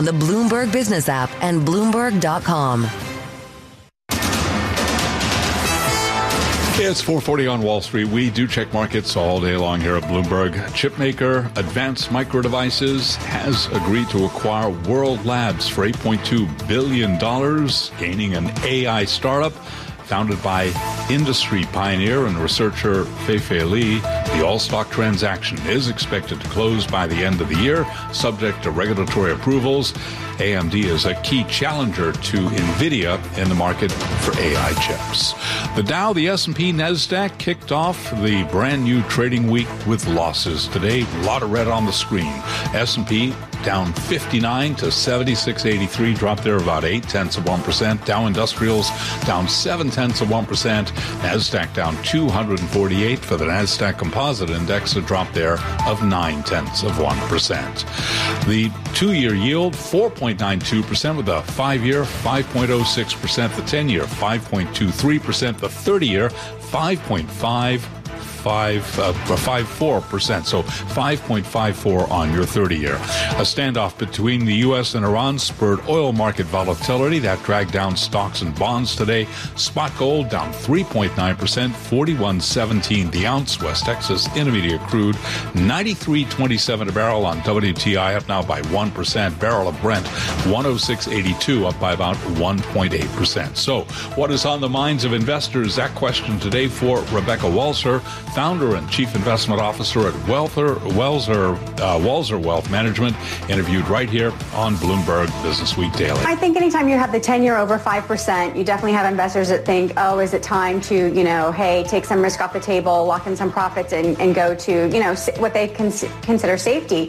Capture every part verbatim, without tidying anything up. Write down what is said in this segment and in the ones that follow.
the Bloomberg Business app, and Bloomberg dot com. It's four forty on Wall Street. We do check markets all day long here at Bloomberg. Chipmaker Advanced Micro Devices has agreed to acquire World Labs for eight point two billion dollars, gaining an A I startup founded by industry pioneer and researcher Fei-Fei Li. The all-stock transaction is expected to close by the end of the year, subject to regulatory approvals. A M D is a key challenger to NVIDIA in the market for A I chips. The Dow, the S and P, NASDAQ kicked off the brand new trading week with losses today. A lot of red on the screen. S and P down fifty-nine to seventy-six eighty-three, dropped there about eight tenths of one percent. Dow Industrials down seven tenths of one percent. NASDAQ down two hundred forty-eight for the NASDAQ Composite Index, a drop there of nine tenths of one percent. The two-year yield, four point nine two percent, with a five-year, five point oh six percent, the ten-year, five point two three percent, the thirty-year, five point five Five, uh, five four percent, so five point five four on your thirty-year. A standoff between the U S and Iran spurred oil market volatility that dragged down stocks and bonds today. Spot gold down three point nine percent, forty-one seventeen the ounce. West Texas Intermediate crude ninety-three twenty-seven a barrel on W T I, up now by one percent. Barrel of Brent one oh six eighty-two, up by about one point eight percent. So, what is on the minds of investors? That question today for Rebecca Walser, founder and chief investment officer at Welther, Welser, uh, Walser Wealth Management, interviewed right here on Bloomberg Business Week Daily. I think anytime you have the ten-year over five percent, you definitely have investors that think, oh, is it time to, you know, hey, take some risk off the table, lock in some profits, and, and go to, you know, what they cons- consider safety.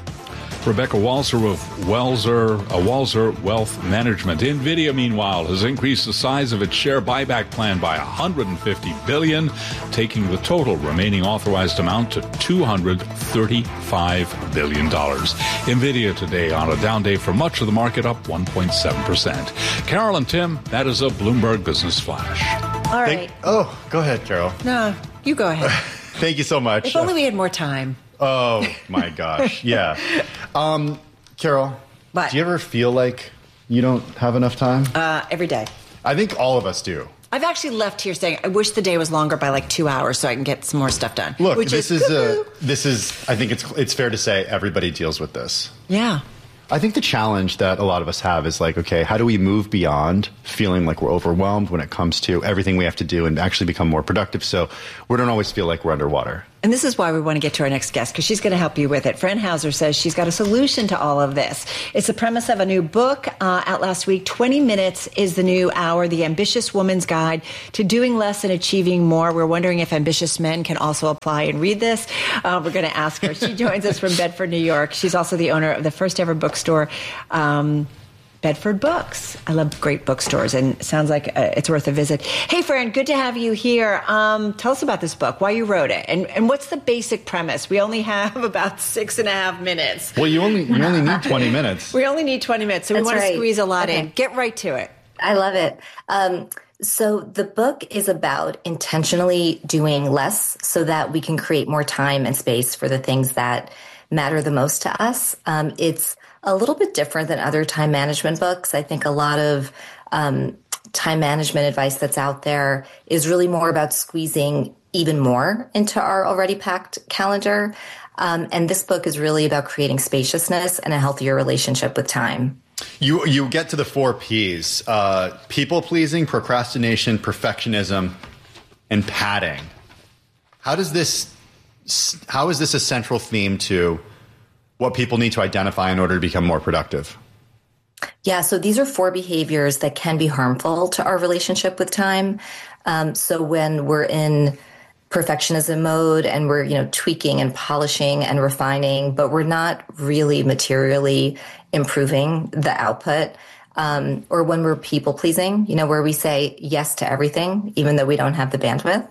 Rebecca Walser of Welser, uh, Walser Wealth Management. NVIDIA, meanwhile, has increased the size of its share buyback plan by one hundred fifty billion dollars, taking the total remaining authorized amount to two hundred thirty-five billion dollars. NVIDIA today on a down day for much of the market, up one point seven percent. Carol and Tim, that is a Bloomberg Business Flash. All right. Thank, oh, go ahead, Carol. No, you go ahead. Thank you so much. If only we had more time. Oh, my gosh. Yeah. Um, Carol, what? Do you ever feel like you don't have enough time? Uh, every day. I think all of us do. I've actually left here saying I wish the day was longer by like two hours so I can get some more stuff done. Look, Which this is, is a, this is, I think it's it's fair to say everybody deals with this. Yeah. I think the challenge that a lot of us have is like, okay, how do we move beyond feeling like we're overwhelmed when it comes to everything we have to do and actually become more productive so we don't always feel like we're underwater? And this is why we want to get to our next guest, because she's going to help you with it. Fran Hauser says she's got a solution to all of this. It's the premise of a new book uh, out last week. twenty minutes is the new hour, The Ambitious Woman's Guide to Doing Less and Achieving More. We're wondering if ambitious men can also apply and read this. Uh, we're going to ask her. She joins us from Bedford, New York. She's also the owner of the first ever bookstore, um, Bedford Books. I love great bookstores, and it sounds like uh, it's worth a visit. Hey, Fran, good to have you here. Um, tell us about this book, why you wrote it, and, and what's the basic premise? We only have about six and a half minutes. Well, you only you only need twenty minutes. We only need twenty minutes, so That's we want right. to squeeze a lot okay. in. Get right to it. I love it. Um, so the book is about intentionally doing less so that we can create more time and space for the things that matter the most to us. Um, it's a little bit different than other time management books. I think a lot of um, time management advice that's out there is really more about squeezing even more into our already packed calendar. Um, and this book is really about creating spaciousness and a healthier relationship with time. You you get to the four P's: uh, people pleasing, procrastination, perfectionism, and padding. How does this? How is this a central theme to what people need to identify in order to become more productive? Yeah, so these are four behaviors that can be harmful to our relationship with time. Um, so when we're in perfectionism mode and we're, you know, tweaking and polishing and refining, but we're not really materially improving the output, um, or when we're people pleasing, you know, where we say yes to everything, even though we don't have the bandwidth.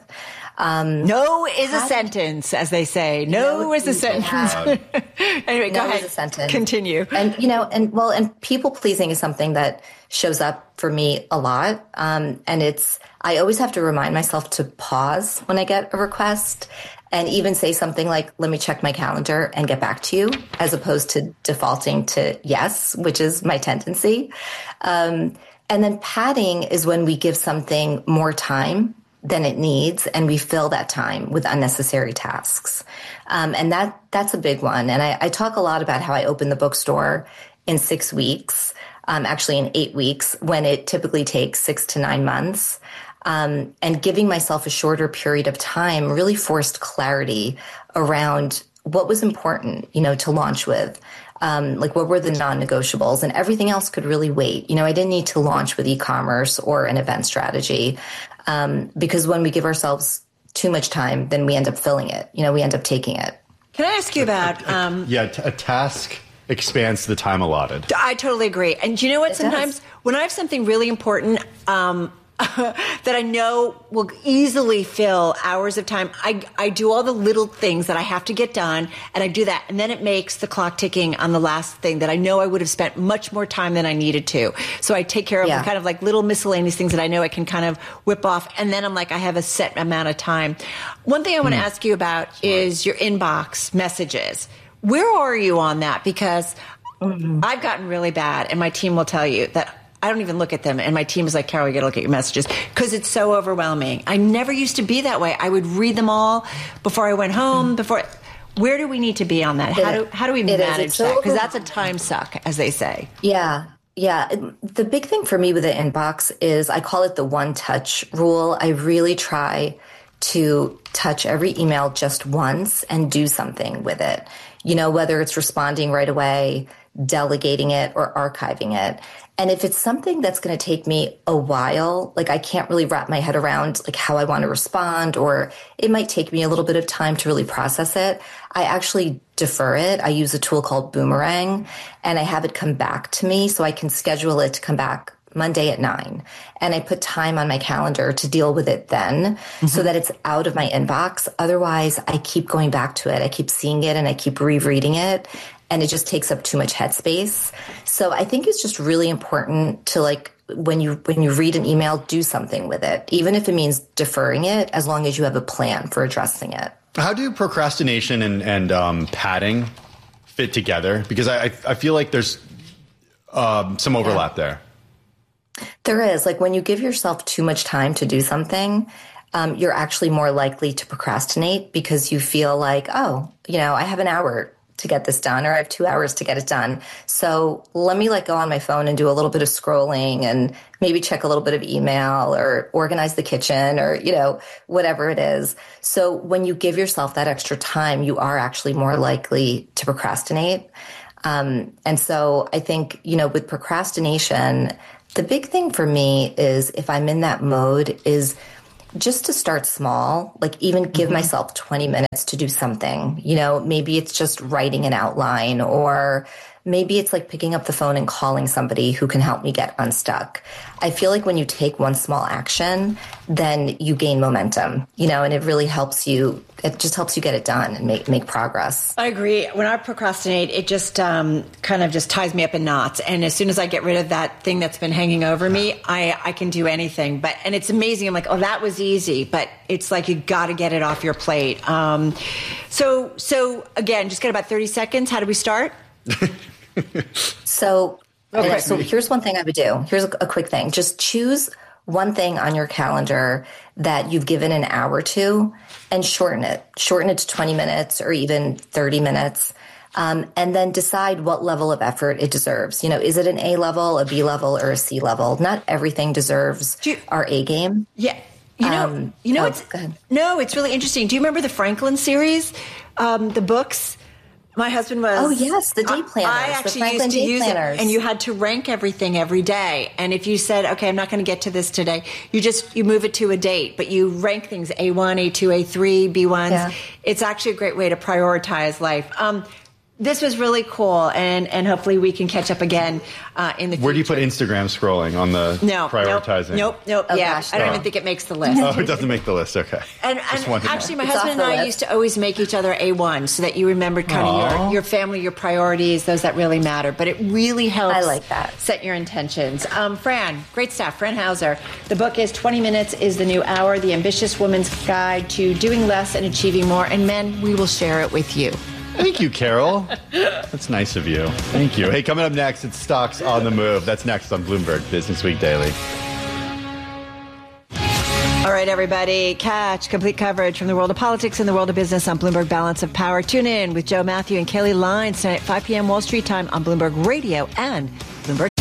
Um, no is a sentence, as they say. No, no is a sentence. Anyway, no go ahead. Is a sentence. Continue. And, you know, and well, and people pleasing is something that shows up for me a lot. Um, and it's, I always have to remind myself to pause when I get a request and even say something like, let me check my calendar and get back to you, as opposed to defaulting to yes, which is my tendency. Um, and then padding is when we give something more time than it needs, and we fill that time with unnecessary tasks. Um, and that that's a big one. And I, I talk a lot about how I open the bookstore in six weeks, um, actually in eight weeks, when it typically takes six to nine months. Um, and giving myself a shorter period of time really forced clarity around what was important, you know, to launch with. Um, like what were the non-negotiables, and everything else could really wait. You know, I didn't need to launch with e-commerce or an event strategy, um, because when we give ourselves too much time, then we end up filling it. You know, we end up taking it. Can I ask you about... Um, yeah, t- a task expands the time allotted. I totally agree. And do you know what? It Sometimes does. when I have something really important, um, that I know will easily fill hours of time, I, I do all the little things that I have to get done, and I do that. And then it makes the clock ticking on the last thing that I know I would have spent much more time than I needed to. So I take care of Yeah. kind of like little miscellaneous things that I know I can kind of whip off. And then I'm like, I have a set amount of time. One thing I want to Mm. ask you about is your inbox messages. Where are you on that? Because mm-hmm. I've gotten really bad, and my team will tell you that I don't even look at them. And my team is like, Carol, you got to look at your messages, because it's so overwhelming. I never used to be that way. I would read them all before I went home. Before, where do we need to be on that? How do how do we It manage is. that? So Because that's a time suck, as they say. Yeah. Yeah. The big thing for me with the inbox is I call it the one touch rule. I really try to touch every email just once and do something with it. You know, whether it's responding right away, delegating it, or archiving it. And if it's something that's going to take me a while, like I can't really wrap my head around like how I want to respond, or it might take me a little bit of time to really process it, I actually defer it. I use a tool called Boomerang, and I have it come back to me so I can schedule it to come back Monday at nine. And I put time on my calendar to deal with it then, mm-hmm. so that it's out of my inbox. Otherwise, I keep going back to it. I keep seeing it and I keep rereading it, and it just takes up too much headspace. So I think it's just really important to, like, when you when you read an email, do something with it, even if it means deferring it, as long as you have a plan for addressing it. How do procrastination and, and um, padding fit together? Because I, I feel like there's um, some overlap yeah. there. There is. Like when you give yourself too much time to do something, um, you're actually more likely to procrastinate, because you feel like, oh, you know, I have an hour to get this done, or I have two hours to get it done. So let me like go on my phone and do a little bit of scrolling, and maybe check a little bit of email, or organize the kitchen, or, you know, whatever it is. So when you give yourself that extra time, you are actually more likely to procrastinate. Um, and so I think, you know, with procrastination, the big thing for me is, if I'm in that mode, is just to start small, like even give mm-hmm. myself twenty minutes to do something. You know, maybe it's just writing an outline, or maybe it's like picking up the phone and calling somebody who can help me get unstuck. I feel like when you take one small action, then you gain momentum, you know, and it really helps you. It just helps you get it done and make make progress. I agree. When I procrastinate, it just um, kind of just ties me up in knots. And as soon as I get rid of that thing that's been hanging over me, I, I can do anything. But and it's amazing. I'm like, oh, that was easy. But it's like you got to get it off your plate. Um, so so again, just got about thirty seconds. How do we start? so, okay. so here's one thing I would do. Here's a, a quick thing. Just choose one thing on your calendar that you've given an hour to, and shorten it. Shorten it to twenty minutes or even thirty minutes. Um, and then decide what level of effort it deserves. You know, is it an A level, a B level, or a C level? Not everything deserves you, our A game. Yeah. You know, um, you know, oh, it's, no, it's really interesting. Do you remember the Franklin series, um, the books? My husband was... Oh, yes, the day planners. I actually used to use planners. it, and you had to rank everything every day. And if you said, okay, I'm not going to get to this today, you just, you move it to a date, but you rank things A one, A two, A three, B ones. Yeah. It's actually a great way to prioritize life. Um, This was really cool, and, and hopefully we can catch up again uh, in the future. Where do you put Instagram scrolling on the no, prioritizing? Nope, nope, nope Oh, yeah. gosh, I don't no. even think it makes the list. Oh, it doesn't make the list. Okay. And, Just and wanted to know. actually, my It's husband off and the I list. used to always make each other A one so that you remembered kind of Aw. your, your family, your priorities, those that really matter. But it really helps I like that. set your intentions. Um, Fran, great stuff. Fran Hauser. The book is twenty minutes is the New Hour, The Ambitious Woman's Guide to Doing Less and Achieving More. And men, we will share it with you. Thank you, Carol. That's nice of you. Thank you. Hey, coming up next, it's Stocks on the Move. That's next on Bloomberg Business Week Daily. All right, everybody, catch complete coverage from the world of politics and the world of business on Bloomberg Balance of Power. Tune in with Joe Matthew and Kelly Lyons tonight at five p.m. Wall Street time on Bloomberg Radio and Bloomberg